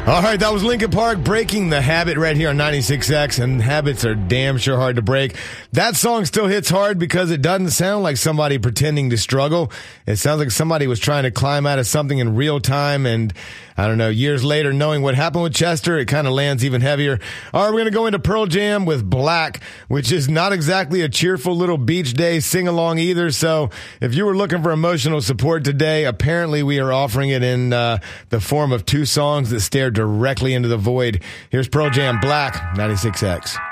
All right, that was Linkin Park, Breaking the Habit, right here on 96X, and habits are damn sure hard to break. That song still hits hard because it doesn't sound like somebody pretending to struggle. It sounds like somebody was trying to climb out of something in real time, and I don't know, years later, knowing what happened with Chester, it kind of lands even heavier. All right, we're going to go into Pearl Jam with Black, which is not exactly a cheerful little beach day sing-along either, so if you were looking for emotional support today, apparently we are offering it in the form of two songs that stare directly into the void. Here's Pearl Jam, Black, 96X.